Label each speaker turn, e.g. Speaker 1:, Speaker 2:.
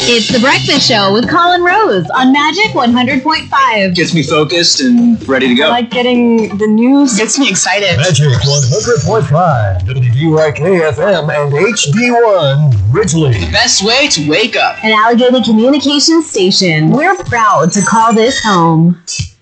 Speaker 1: It's The Breakfast Show with Colin Rose on Magic 100.5.
Speaker 2: Gets me focused and ready to go.
Speaker 3: I like getting the news. Gets me excited.
Speaker 4: Magic 100.5, WDYK-FM and HD1, Ridgely.
Speaker 2: Best way to wake up.
Speaker 1: An Allegheny Communications station. We're proud to call this home.